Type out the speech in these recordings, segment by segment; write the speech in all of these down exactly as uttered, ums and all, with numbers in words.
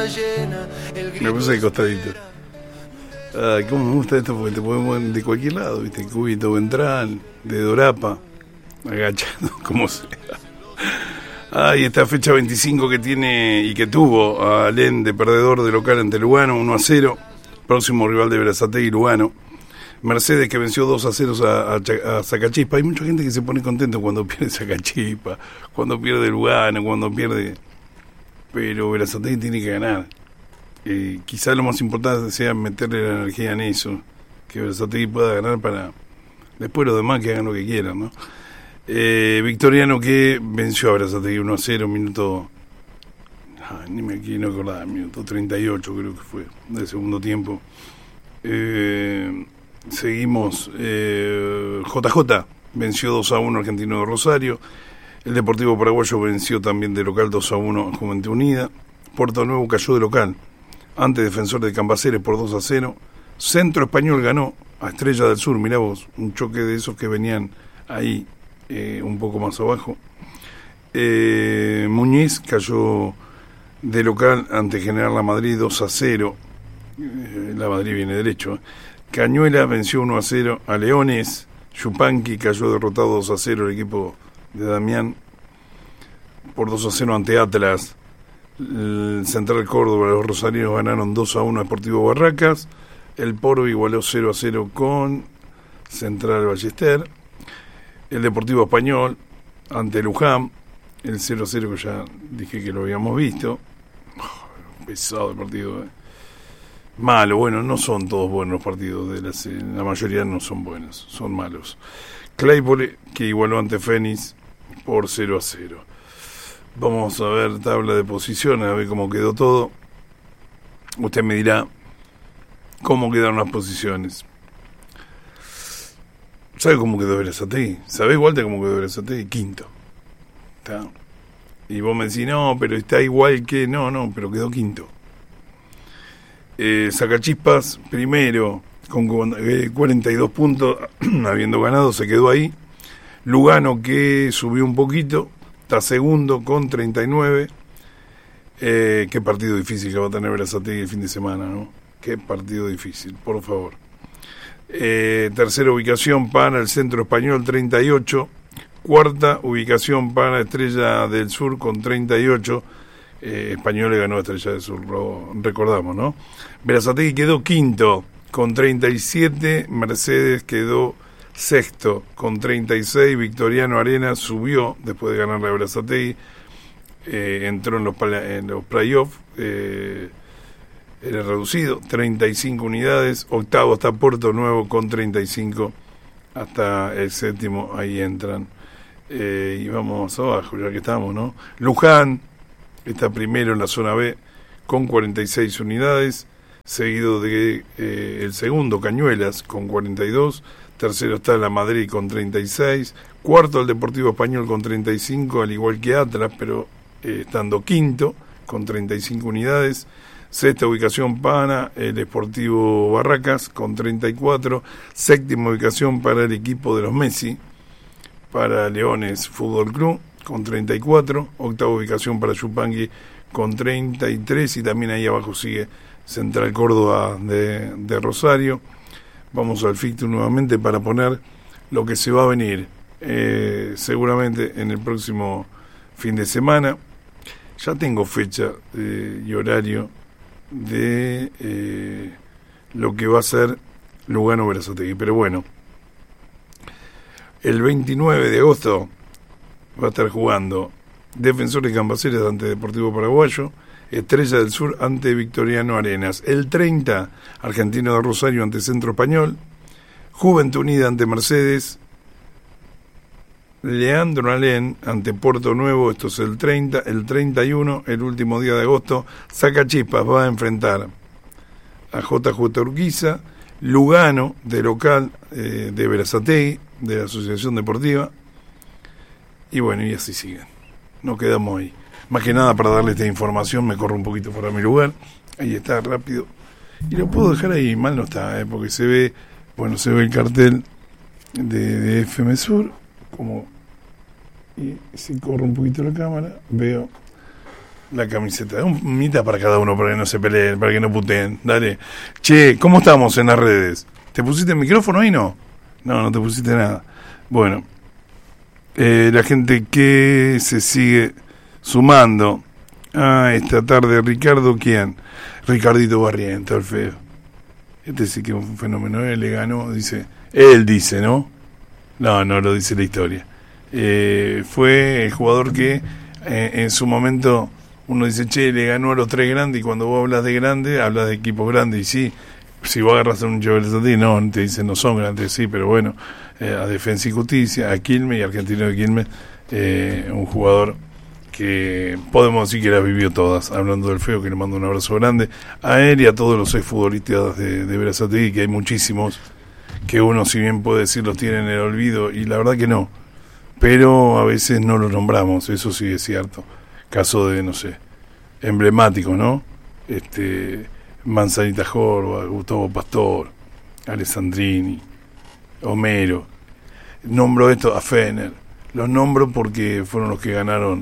Me puse de costadito. Ay, cómo me gusta esto, porque te podemos de cualquier lado, ¿viste? Cúbito ventral, de Dorapa, agachado, como sea. Ay, esta fecha veinticinco que tiene y que tuvo a Alén de perdedor de local ante Lugano, uno a cero. Próximo rival de Berazategui, Lugano. Mercedes, que venció dos a cero a, a, a Sacachispa. Hay mucha gente que se pone contento cuando pierde Sacachispa, cuando pierde Lugano, cuando pierde... Pero Berazategui tiene que ganar. Eh, quizá lo más importante sea meterle la energía en eso, que Berazategui pueda ganar para después los demás que hagan lo que quieran, ¿no? Eh, Victoriano, que venció a Berazategui uno a cero, minuto, ay, ni me quiero acordar, minuto treinta y ocho creo que fue, del segundo tiempo. Eh, seguimos, eh, J J venció dos a uno Argentino de Rosario. El Deportivo Paraguayo venció también de local dos a uno a Juventud Unida. Puerto Nuevo cayó de local ante Defensor de Cambaceres por dos a cero. Centro Español ganó a Estrella del Sur, mirá vos, un choque de esos que venían ahí eh, un poco más abajo. Eh, Muñiz cayó de local ante General La Madrid dos a cero. Eh, La Madrid viene derecho. Eh. Cañuela venció uno a cero a Leones. Yupanqui cayó derrotado dos a cero el equipo de Damián por dos a cero ante Atlas. El Central Córdoba, los rosarinos ganaron dos a uno a Deportivo Barracas. El Poro igualó cero a cero con Central Ballester. El Deportivo Español ante Luján, el cero a cero que ya dije que lo habíamos visto. Oh, pesado el partido, eh. Malo, bueno, no son todos buenos los partidos, de las, la mayoría no son buenos, son malos. Claypole, que igualó ante Fénix por cero a cero. Vamos a ver tabla de posiciones, a ver cómo quedó todo. Usted me dirá cómo quedaron las posiciones. ¿Sabe cómo quedó Berazategui? ¿Sabe, Walter, cómo quedó Berazategui? Quinto. ¿Está? Y vos me decís, no, pero está igual que... No, no, pero quedó quinto. Eh, Sacachispas, primero, con cuarenta y dos puntos, habiendo ganado, se quedó ahí. Lugano, que subió un poquito, está segundo con treinta y nueve. Eh, qué partido difícil que va a tener Berazategui el fin de semana, ¿no? Qué partido difícil, por favor. Eh, tercera ubicación para el Centro Español, treinta y ocho. Cuarta ubicación para Estrella del Sur con treinta y ocho. Eh, Español le ganó a Estrella del Sur, lo recordamos, ¿no? Berazategui quedó quinto con treinta y siete. Mercedes quedó sexto con treinta y seis. Victoriano Arenas subió después de ganarle a Berazategui. Eh, entró en los, en los playoffs. Eh, era reducido, treinta y cinco unidades. Octavo está Puerto Nuevo con treinta y cinco. Hasta el séptimo, ahí entran. Eh, y vamos abajo, ya que estamos, ¿no? Luján está primero en la zona B con cuarenta y seis unidades, seguido de eh, el segundo, Cañuelas, con cuarenta y dos. Tercero está La Madrid con treinta y seis. Cuarto el Deportivo Español con treinta y cinco, al igual que Atlas, pero eh, estando quinto con treinta y cinco unidades. Sexta ubicación para el Deportivo Barracas con treinta y cuatro. Séptima ubicación para el equipo de los Messi, para Leones Fútbol Club con treinta y cuatro. Octava ubicación para Yupanqui con treinta y tres. Y también ahí abajo sigue Central Córdoba de, de Rosario. Vamos al fixture nuevamente para poner lo que se va a venir eh, seguramente en el próximo fin de semana. Ya tengo fecha eh, y horario de eh, lo que va a ser Lugano Berazategui, pero bueno, el veintinueve de agosto va a estar jugando Defensor de Cambaceres ante Deportivo Paraguayo, Estrella del Sur ante Victoriano Arenas, el treinta Argentino de Rosario ante Centro Español, Juventud Unida ante Mercedes, Leandro Alén ante Puerto Nuevo, esto es el treinta, el treinta y uno, el último día de agosto, Sacachispas va a enfrentar a J J Urquiza, Lugano de local eh, de Berazategui, de la Asociación Deportiva, y bueno, y así siguen. Nos quedamos ahí. Más que nada para darle esta información, me corro un poquito para mi lugar, ahí está, rápido, y lo puedo dejar ahí, mal no está, eh, porque se ve, bueno, se ve el cartel de, de F M Sur, como, y si corro un poquito la cámara, veo la camiseta. Un mitad para cada uno, para que no se peleen, para que no puteen. Dale. Che, ¿cómo estamos en las redes? ¿Te pusiste el micrófono ahí? No. No, no te pusiste nada. Bueno. Eh, la gente que se sigue sumando. Ah, esta tarde, Ricardo, ¿quién? Ricardito Barriento, el feo. Este sí que es un fenómeno. Él le ganó, dice. Él dice, ¿no? No, no lo dice la historia. Eh, fue el jugador que eh, en su momento uno dice, che, le ganó a los tres grandes, y cuando vos hablas de grande, hablas de equipos grandes, y sí, si vos agarras a un Joel Santí, no, te dicen no son grandes, sí, pero bueno, eh, a Defensa y Justicia, a Quilmes y Argentino de Quilmes, eh, un jugador que podemos decir que las vivió todas. Hablando del feo, que le mando un abrazo grande a él y a todos los exfutbolistas de, de Berazategui, que hay muchísimos que uno, si bien puede decir, los tiene en el olvido, y la verdad que no, pero a veces no los nombramos, eso sí es cierto. Caso de, no sé, emblemático, ¿no? Este, Manzanita Jorba, Gustavo Pastor, Alessandrini, Homero. Nombro esto a Fener, los nombro porque fueron los que ganaron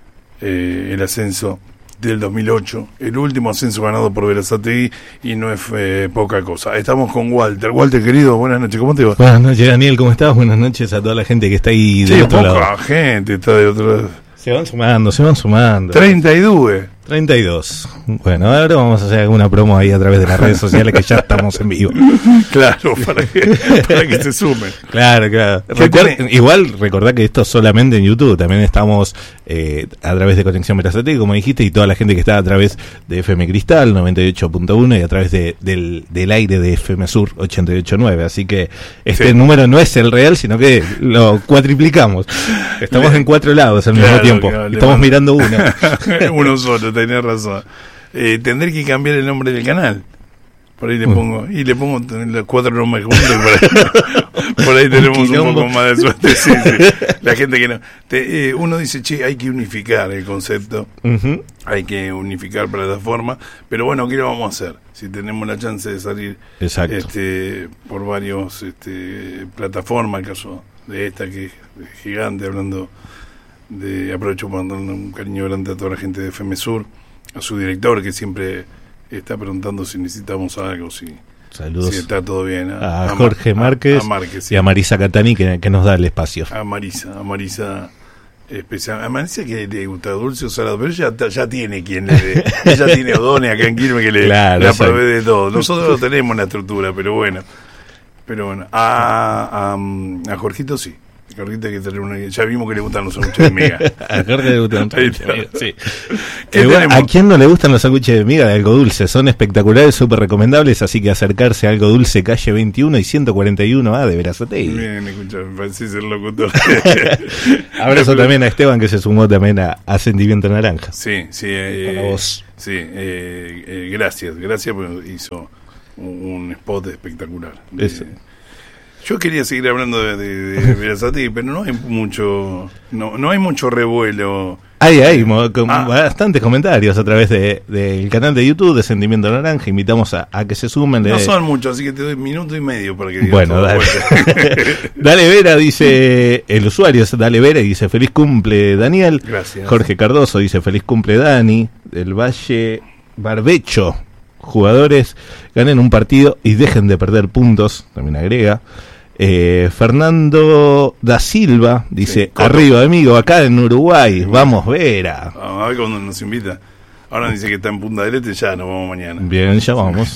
eh, el ascenso del dos mil ocho, el último ascenso ganado por Berazategui, y no es eh, poca cosa. Estamos con Walter. Walter, querido, buenas noches, ¿cómo te va? Buenas noches, Daniel, ¿cómo estás? Buenas noches a toda la gente que está ahí del sí, otro poca lado. gente está del otro lado. Se van sumando, se van sumando. treinta y dos. treinta y dos. Bueno, ahora vamos a hacer alguna promo ahí a través de las redes sociales, que ya estamos en vivo. Claro, para que, para que se sumen. Claro, claro. Recuer- igual recordá que esto es solamente en YouTube. También estamos eh, a través de Conexión Berazategui, como dijiste, y toda la gente que está a través de F M Cristal noventa y ocho punto uno y a través de, del, del aire de F M Sur ochenta y ocho punto nueve. Así que este sí. número no es el real, sino que lo cuatriplicamos. Estamos le, en cuatro lados al claro, mismo tiempo. Claro, estamos mando. mirando uno. Uno solo, tenés razón. Eh, tendré que cambiar el nombre del canal. Por ahí le pongo, y le pongo los cuatro nombres juntos, y por ahí, por ahí tenemos un, un poco más de suerte. Sí, sí. La gente que no. Te, eh, uno dice, che, hay que unificar el concepto, uh-huh. hay que unificar plataformas, pero bueno, ¿qué lo vamos a hacer? Si tenemos la chance de salir este, por varios este, plataformas, el caso de esta que es gigante, hablando de, aprovecho para darle un cariño grande a toda la gente de F M Sur, a su director que siempre está preguntando si necesitamos algo, si, saludos si está todo bien. A, a Jorge Márquez, a, a Márquez sí. Y a Marisa Catani que, que nos da el espacio. A Marisa, a Marisa especial, a Marisa que le gusta dulce o salado, pero ella ya tiene quien le dé. Ella tiene Odone acá en Quilmes que le, claro, le provee de todo. Nosotros no tenemos la estructura, pero bueno. Pero bueno, a, a, a Jorgito sí. Jorgito hay que tener una, ya vimos que le gustan los sándwiches de miga. A Jorge le gustan los sándwiches de miga, sí. Eh, ¿A quién no le gustan los sándwiches de miga de Algo Dulce? Son espectaculares, súper recomendables, así que acercarse a Algo Dulce, calle veintiuno y ciento cuarenta y uno A de Berazategui. Bien, escucha, me parecís el locutor. Abrazo también a Esteban, que se sumó también a, a Sentimiento Naranja. Sí, sí. Eh, Con la voz. Sí, eh, eh, gracias, gracias porque hizo un, un spot espectacular. De, Eso. Yo quería seguir hablando de, de, de Berazategui, pero no hay mucho, no, no hay mucho revuelo. Hay, hay mo- con ah. bastantes comentarios a través de del canal de YouTube de Sentimiento Naranja. Invitamos a, a que se sumen. No de... son muchos, así que te doy minuto y medio para que digas. Bueno, todo dale. Dale Vera, dice el usuario, es Dale Vera, y dice feliz cumple Daniel. Gracias. Jorge Cardoso dice feliz cumple Dani. Del Valle Barbecho, jugadores ganen un partido y dejen de perder puntos, también agrega. Eh, Fernando da Silva dice, sí, arriba amigo, acá en Uruguay, vamos Vera. A ver cuando nos invita. Ahora dice que está en Punta del Este, ya nos vamos mañana. Bien, ya vamos.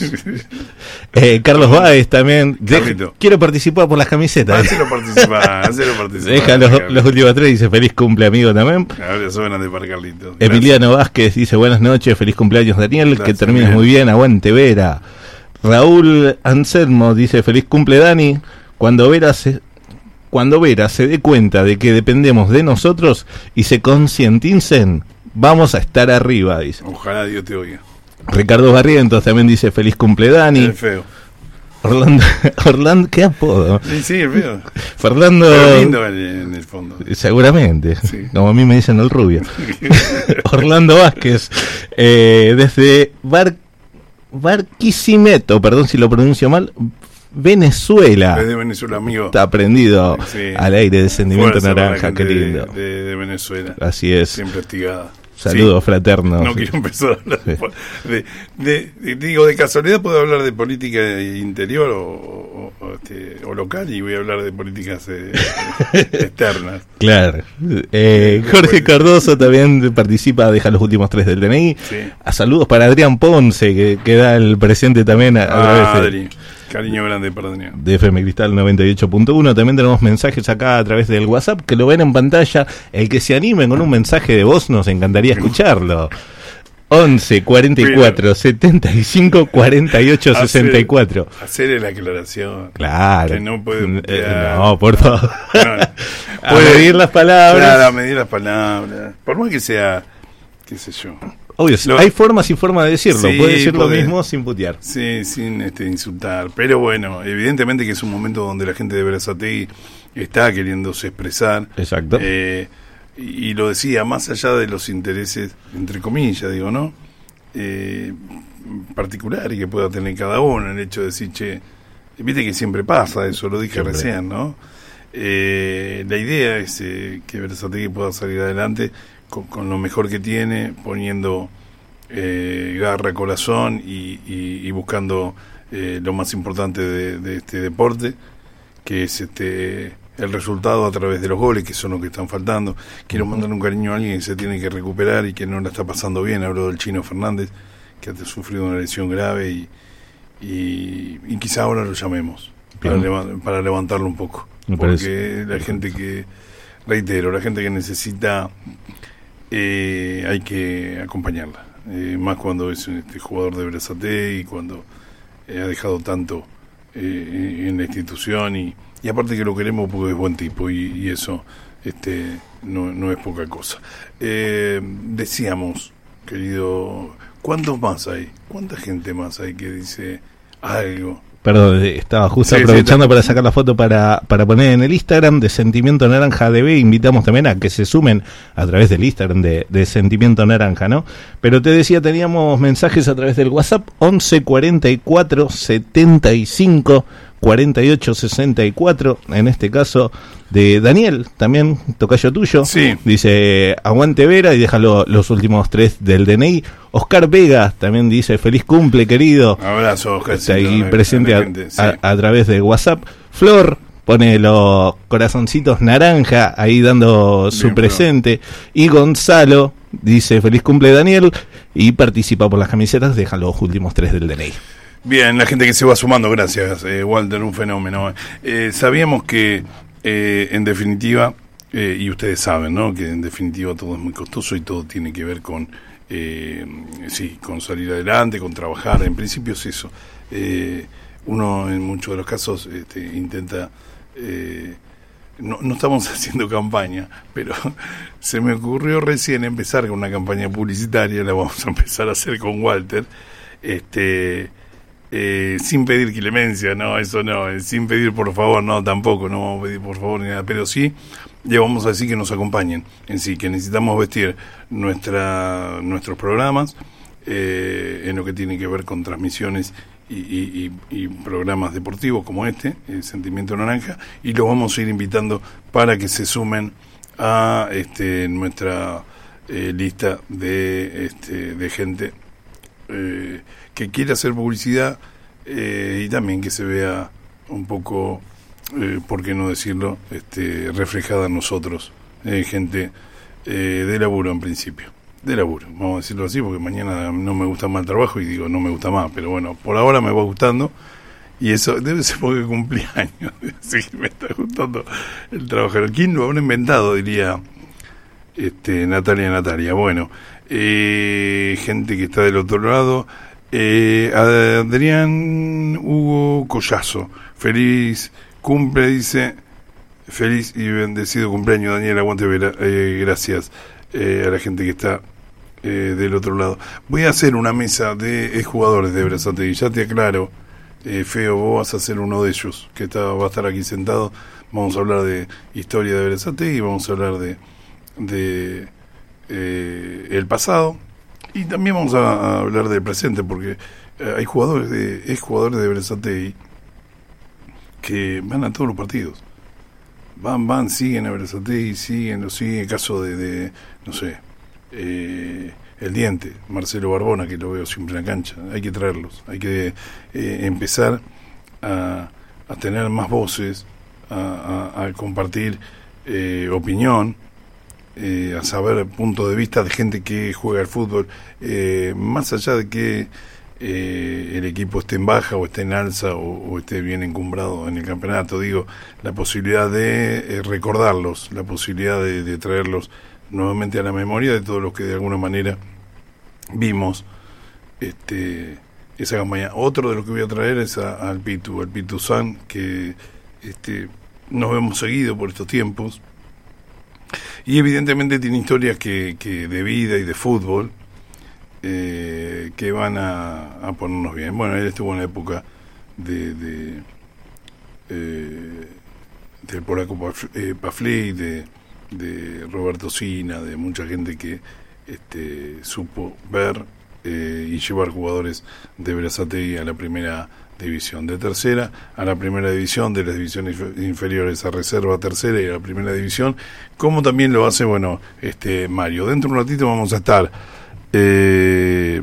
eh, Carlos Báez también. De, quiero participar por las camisetas. Hacelo participar, hacelo participar. Deja los, los últimos tres, dice feliz cumple amigo también. Ahora suenan de para Carlitos. Emiliano Vázquez dice buenas noches, feliz cumpleaños Daniel, gracias, que termines bien. Muy bien, aguante Vera. Raúl Anselmo dice feliz cumple Dani. Cuando Vera se, cuando Vera se dé cuenta de que dependemos de nosotros y se concienticen, vamos a estar arriba, dice. Ojalá Dios te oiga. Ricardo Barrientos también dice feliz cumple Dani. El feo. Orlando, Orlando, ¿qué apodo? Sí, sí, el feo. Fernando. Pero lindo en el fondo. Seguramente, sí. Como a mí me dicen el rubio. Orlando Vázquez, eh, desde Bar, Barquisimeto, perdón si lo pronuncio mal, Venezuela. Desde Venezuela, amigo. Está prendido sí. Al aire de Sentimiento Naranja, qué lindo. De, de, de Venezuela. Así es. Siempre estigada. Saludos sí, fraternos. No quiero empezar a hablar sí. de, de, de, digo, de casualidad puedo hablar de política interior o, o, o, este, o local, y voy a hablar de políticas eh, externas. Claro. Eh, Jorge Cardoso también participa, deja los últimos tres del D N I. Sí. A saludos para Adrián Ponce, que, que da el presente también a, a ah, través Adri. Cariño grande para Adrián. de F M Cristal noventa y ocho punto uno. También tenemos mensajes acá a través del WhatsApp, que lo ven en pantalla. El que se anime con un mensaje de voz, nos encantaría escucharlo. once cuarenta y cuatro setenta y cinco cuarenta y ocho sesenta y cuatro. Hacer la aclaración. Claro. Que no puede. Eh, no, por favor. No, puede medir las palabras. Claro, a medir las palabras. Por más que sea, qué sé yo. Obvio, lo, hay formas y formas de decirlo. Sí, puede decir puede, lo mismo sin putear. Sí, sin este, insultar. Pero bueno, evidentemente que es un momento donde la gente de Berazategui está queriéndose expresar. Exacto. Eh, y, y lo decía, más allá de los intereses, entre comillas, digo, ¿no? Eh, particulares que pueda tener cada uno, el hecho de decir, che, viste que siempre pasa eso, lo dije siempre. recién, ¿no? Eh, la idea es eh, que Berazategui pueda salir adelante Con, con lo mejor que tiene, poniendo eh, garra, corazón y, y, y buscando eh, lo más importante de, de este deporte, que es este el resultado a través de los goles, que son los que están faltando. Quiero mandar un cariño a alguien que se tiene que recuperar y que no la está pasando bien. Hablo del Chino Fernández, que ha sufrido una lesión grave y, y, y quizá ahora lo llamemos para, leva- para levantarlo un poco. Me porque parece. La gente que, reitero, la gente que necesita... Eh, hay que acompañarla, eh, más cuando es este jugador de Berazategui y cuando eh, ha dejado tanto eh, en la institución y, y aparte que lo queremos porque es buen tipo y, y eso este no, no es poca cosa. Eh, decíamos, querido, ¿cuántos más hay? ¿Cuánta gente más hay que dice algo? Perdón, estaba justo sí, aprovechando sí, para sacar la foto para, para poner en el Instagram de Sentimiento Naranja D B. Invitamos también a que se sumen a través del Instagram de, de Sentimiento Naranja, ¿no? Pero te decía, teníamos mensajes a través del WhatsApp, once cuarenta y cuatro setenta y cinco cuarenta y ocho sesenta y cuatro, en este caso de Daniel, también tocayo tuyo. Sí. Dice, aguante Vera, y deja lo, los últimos tres del D N I. Oscar Vega también dice, feliz cumple, querido. Abrazo, Oscar. Está ahí presente a, gente, sí. a, a través de WhatsApp. Flor pone los corazoncitos naranja ahí dando su Bien, presente. Flor. Y Gonzalo dice, feliz cumple Daniel, y participa por las camisetas, deja los últimos tres del D N I. Bien, la gente que se va sumando, gracias, eh, Walter, un fenómeno. Eh, sabíamos que, eh, en definitiva, eh, y ustedes saben, ¿no?, que en definitiva todo es muy costoso y todo tiene que ver con, eh, sí, con salir adelante, con trabajar. En principio es eso. Eh, uno, en muchos de los casos, este, intenta... Eh, no, no estamos haciendo campaña, pero se me ocurrió recién empezar con una campaña publicitaria, la vamos a empezar a hacer con Walter, este... Eh, sin pedir clemencia, no, eso no, eh, sin pedir por favor, no, tampoco, no vamos a pedir por favor ni nada, pero sí le vamos a decir que nos acompañen, en sí, que necesitamos vestir nuestra nuestros programas eh, en lo que tiene que ver con transmisiones y, y, y, y programas deportivos como este, el Sentimiento Naranja, y los vamos a ir invitando para que se sumen a este nuestra eh, lista de este de gente eh, que quiere hacer publicidad eh, y también que se vea un poco, eh, por qué no decirlo, este, reflejada en nosotros, eh, gente eh, de laburo en principio, de laburo, vamos a decirlo así, porque mañana no me gusta más el trabajo y digo no me gusta más, pero bueno, por ahora me va gustando y eso debe ser porque cumplí años, así que me está gustando el trabajar. ¿Quién lo habrá inventado? Diría este, Natalia Natalia. Bueno, eh, gente que está del otro lado. Eh, Adrián Hugo Collazo, feliz cumple, dice, feliz y bendecido cumpleaños Daniel, aguante Vera, eh, gracias eh, a la gente que está eh, del otro lado. Voy a hacer una mesa de eh, jugadores de Berazategui, ya te aclaro, eh, Feo, vos vas a ser uno de ellos, que está, va a estar aquí sentado, vamos a hablar de historia de Berazategui, vamos a hablar de, de eh, el pasado. Y también vamos a, a hablar del presente, porque eh, hay jugadores de ex jugadores de Berazategui que van a todos los partidos. Van, van, siguen a Berazategui, siguen, lo siguen. El caso de, de no sé, eh, el diente, Marcelo Barbona, que lo veo siempre en la cancha. Hay que traerlos, hay que eh, empezar a, a tener más voces, a, a, a compartir eh, opinión, eh, a saber punto de vista de gente que juega al fútbol, eh, más allá de que eh, el equipo esté en baja o esté en alza o, o esté bien encumbrado en el campeonato. Digo, la posibilidad de eh, recordarlos, la posibilidad de, de traerlos nuevamente a la memoria de todos los que de alguna manera vimos este esa campaña. Otro de los que voy a traer es a, al Pitu, al Pitu San, que este nos vemos seguido por estos tiempos, y evidentemente tiene historias que, que de vida y de fútbol eh, que van a, a ponernos bien. Bueno, él estuvo en la época de, de eh, del polaco Pafli, de, de Roberto Sina, de mucha gente que este, supo ver eh, y llevar jugadores de Berazategui a la primera división, de tercera a la primera división, de las divisiones inferiores a reserva tercera y a la primera división, como también lo hace, bueno, este Mario. Dentro de un ratito vamos a estar eh,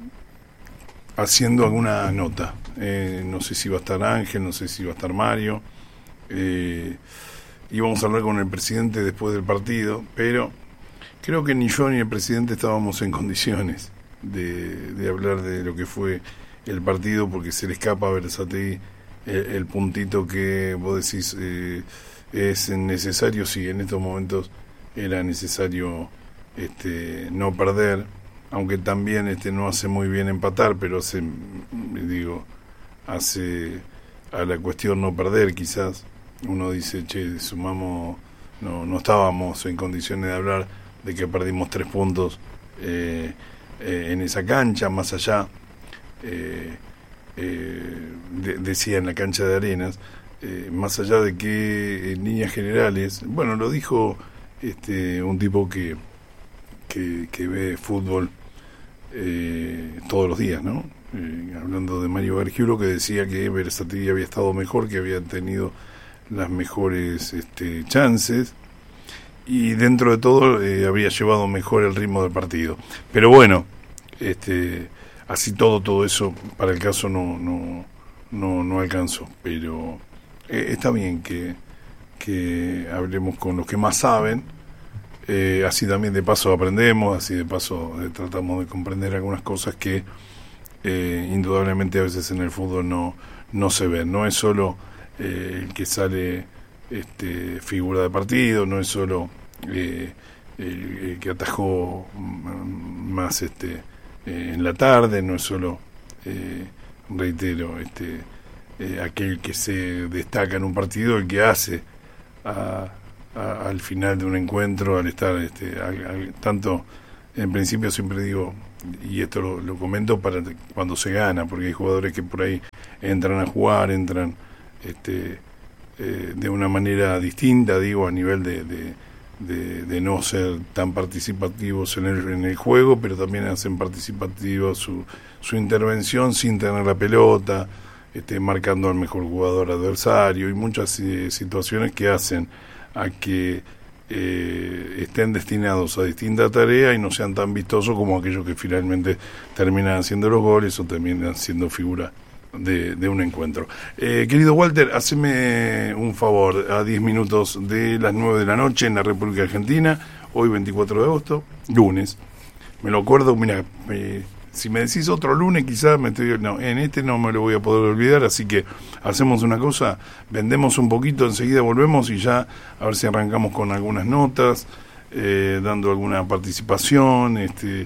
haciendo alguna nota, eh, no sé si va a estar Ángel, no sé si va a estar Mario, eh, y vamos a hablar con el presidente después del partido, pero creo que ni yo ni el presidente estábamos en condiciones de, de hablar de lo que fue el partido, porque se le escapa a Berazategui el, el puntito que vos decís eh, es necesario. Sí, en estos momentos era necesario este, no perder, aunque también este, no hace muy bien empatar, pero hace, digo, hace a la cuestión no perder. Quizás uno dice, che, sumamos, no, no estábamos en condiciones de hablar de que perdimos tres puntos eh, eh, en esa cancha, más allá Eh, eh, de, decía en la cancha de Arenas, eh, más allá de que en líneas generales, bueno, lo dijo este un tipo que que, que ve fútbol eh, todos los días, ¿no? Eh, hablando de Mario Gargiulo, que decía que Berazategui había estado mejor, que había tenido las mejores este, chances, y dentro de todo eh, habría llevado mejor el ritmo del partido. Pero bueno, este así todo, todo eso, para el caso no no no, no alcanzó, pero eh, está bien que, que hablemos con los que más saben, eh, así también de paso aprendemos, así de paso eh, tratamos de comprender algunas cosas que eh, indudablemente a veces en el fútbol no, no se ven. No es solo eh, el que sale este, figura de partido, no es solo eh, el, el que atajó más este Eh, en la tarde, no es solo eh, reitero este eh, aquel que se destaca en un partido, el que hace a, a, al final de un encuentro, al estar este al, al, tanto en principio siempre digo, y esto lo, lo comento para cuando se gana, porque hay jugadores que por ahí entran a jugar, entran este eh, de una manera distinta, digo, a nivel de, de De, de no ser tan participativos en el, en el juego, pero también hacen participativa su, su intervención sin tener la pelota, este, marcando al mejor jugador adversario, y muchas eh, situaciones que hacen a que eh, estén destinados a distintas tareas y no sean tan vistosos como aquellos que finalmente terminan haciendo los goles o terminan siendo figura De, de un encuentro. Eh, querido Walter, haceme un favor, a diez minutos de las nueve de la noche en la República Argentina, hoy veinticuatro de agosto, lunes. Me lo acuerdo, mira, eh, si me decís otro lunes quizás me estoy... No, en este no me lo voy a poder olvidar, así que hacemos una cosa, vendemos un poquito, enseguida volvemos y ya a ver si arrancamos con algunas notas, eh, dando alguna participación, este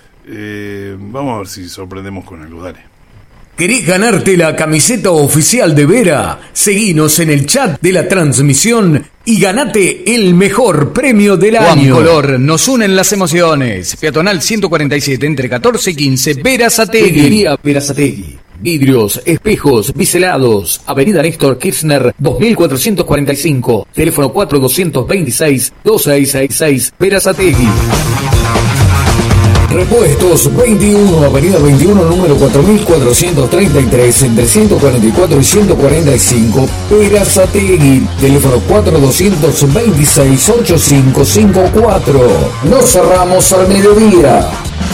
eh, vamos a ver si sorprendemos con algo, dale. ¿Querés ganarte la camiseta oficial de Vera? Seguinos en el chat de la transmisión y ganate el mejor premio del Juan año. Color, nos unen las emociones. Peatonal ciento cuarenta y siete, entre catorce y quince, Berazategui. Peguería Berazategui. Vidrios, espejos, biselados. Avenida Néstor Kirchner, dos mil cuatrocientos cuarenta y cinco. Teléfono cuatro dos dos seis, dos seis seis seis. Berazategui. Repuestos veintiuno, Avenida veintiuno, número cuatro mil cuatrocientos treinta y tres, entre ciento cuarenta y cuatro y ciento cuarenta y cinco, Berazategui. Teléfono cuatro dos dos seis, ocho cinco cinco cuatro. Nos cerramos al mediodía.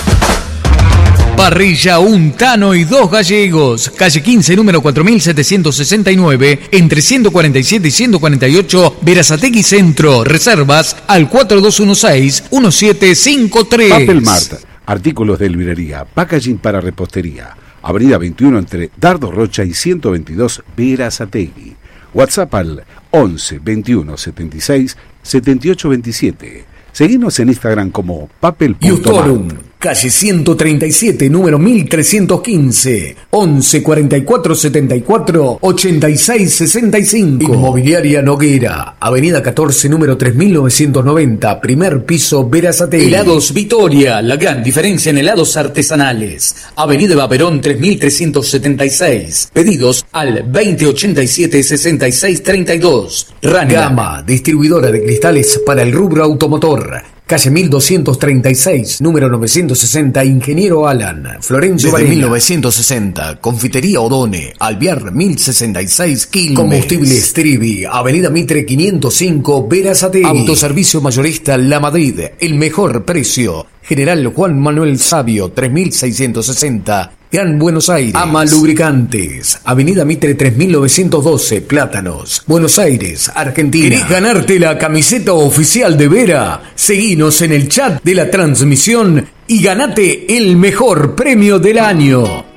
Parrilla Un Tano y Dos Gallegos, calle quince, número cuatro mil setecientos sesenta y nueve, entre ciento cuarenta y siete y ciento cuarenta y ocho, Berazategui Centro. Reservas al cuatro dos uno seis, uno siete cinco tres. Papel Mart, artículos de librería, packaging para repostería. Avenida veintiuno entre Dardo Rocha y ciento veintidós, Berazategui. WhatsApp al once veintiuno setenta y seis setenta y ocho veintisiete. Seguinos en Instagram como papel punto mart. Calle ciento treinta y siete, número mil trescientos quince, once cuarenta y cuatro setenta y cuatro ochenta y seis sesenta y cinco. Inmobiliaria Noguera, Avenida catorce, número tres mil novecientos noventa, primer piso, Berazategui. Helados Vitoria, la gran diferencia en helados artesanales. Avenida Baperón tres mil trescientos setenta y seis. Pedidos al veinte ochenta y siete sesenta y seis treinta y dos. Gama, distribuidora de cristales para el rubro automotor. Calle mil doscientos treinta y seis, número novecientos sesenta, Ingeniero Alan, Florencio Varela. mil novecientos sesenta, Confitería Odone, Alvear mil sesenta y seis, Quilmes. Combustible Stribi, Avenida Mitre quinientos cinco, Berazategui. Autoservicio mayorista La Madrid, el mejor precio. General Juan Manuel Sabio, tres mil seiscientos sesenta, Gran Buenos Aires. Ama Lubricantes, Avenida Mitre tres mil novecientos doce, Plátanos, Buenos Aires, Argentina. ¿Querés ganarte la camiseta oficial de Vera? Seguinos en el chat de la transmisión y ganate el mejor premio del año.